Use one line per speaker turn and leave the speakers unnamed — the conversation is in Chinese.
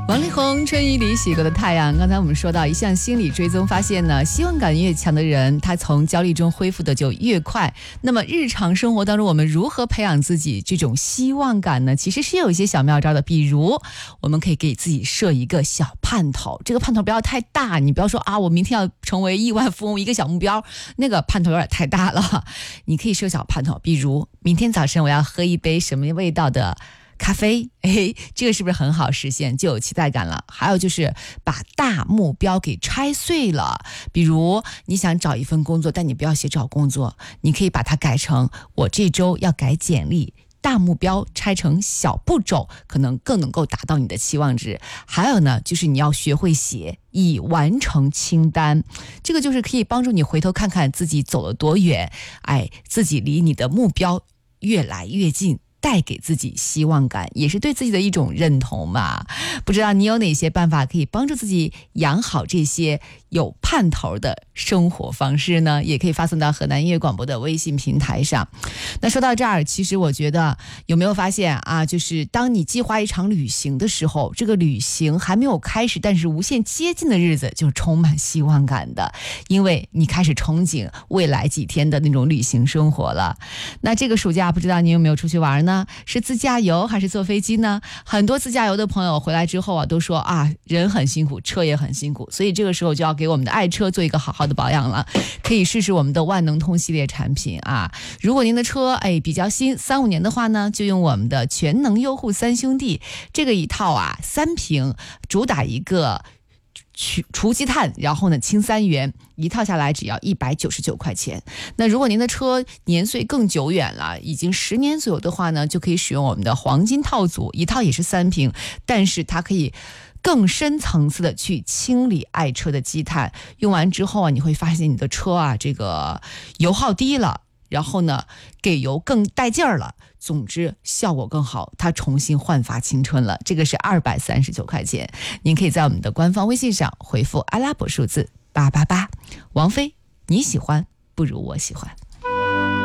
王力宏春雨里洗过的太阳。刚才我们说到一项心理追踪发现呢，希望感越强的人，他从焦虑中恢复的就越快。那么日常生活当中，我们如何培养自己这种希望感呢？其实是有一些小妙招的。比如我们可以给自己设一个小盼头，这个盼头不要太大，你不要说啊，我明天要成为亿万富翁，一个小目标，那个盼头有点太大了。你可以设小盼头，比如明天早晨我要喝一杯什么味道的咖啡，这个是不是很好实现，就有期待感了。还有就是把大目标给拆碎了，比如你想找一份工作，但你不要写找工作，你可以把它改成我这周要改简历，大目标拆成小步骤，可能更能够达到你的期望值。还有呢，就是你要学会写已完成清单，这个就是可以帮助你回头看看自己走了多远，自己离你的目标越来越近，带给自己希望感，也是对自己的一种认同嘛。不知道你有哪些办法可以帮助自己养好这些有盼头的生活方式呢？也可以发送到河南音乐广播的微信平台上。那说到这儿，其实我觉得有没有发现啊，就是当你计划一场旅行的时候，这个旅行还没有开始，但是无限接近的日子就充满希望感的，因为你开始憧憬未来几天的那种旅行生活了。那这个暑假不知道你有没有出去玩呢？是自驾游还是坐飞机呢？很多自驾游的朋友回来之后啊，都说啊，人很辛苦，车也很辛苦，所以这个时候就要给我们的爱车做一个好好的保养了。可以试试我们的万能通系列产品啊。如果您的车比较新，3-5年的话呢，就用我们的全能优护三兄弟这个一套啊，3瓶，主打一个除积碳，然后呢清3元，一套下来只要199块钱。那如果您的车年岁更久远了，已经10年左右的话呢，就可以使用我们的黄金套组，一套也是3瓶，但是它可以更深层次的去清理爱车的积碳。用完之后啊，你会发现你的车啊，这个油耗低了，然后呢给油更带劲儿了，总之效果更好，它重新焕发青春了。这个是239块钱，您可以在我们的官方微信上回复阿拉伯数字888。王菲，你喜欢不如我喜欢。